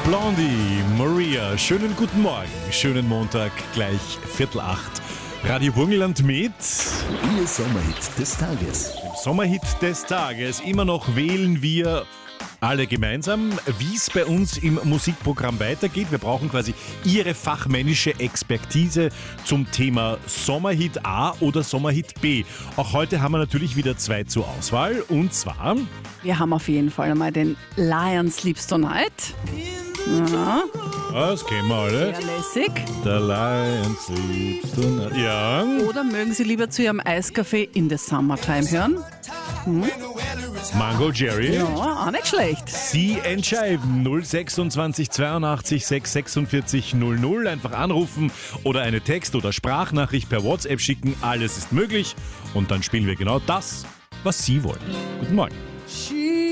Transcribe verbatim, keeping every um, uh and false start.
Blondie, Maria, schönen guten Morgen, schönen Montag, gleich Viertel acht. Radio Burgenland mit Ihr Sommerhit des Tages. dem Sommerhit des Tages. Immer noch wählen wir alle gemeinsam, wie es bei uns im Musikprogramm weitergeht. Wir brauchen quasi Ihre fachmännische Expertise zum Thema Sommerhit A oder Sommerhit B. Auch heute haben wir natürlich wieder zwei zur Auswahl, und zwar... Wir haben auf jeden Fall einmal den Lion Sleeps Tonight. Ja, Das kennen wir alle. sehr lässig. Der Lion sleeps tonight. Ja. Oder mögen Sie lieber zu Ihrem Eiskaffee in the Summertime hören? Mango Jerry. Ja, auch nicht schlecht. Sie entscheiden. null sechsundzwanzig zweiundachtzig sechs sechsundvierzig null null. Einfach anrufen oder eine Text- oder Sprachnachricht per WhatsApp schicken. Alles ist möglich. Und dann spielen wir genau das, was Sie wollen. Guten Morgen.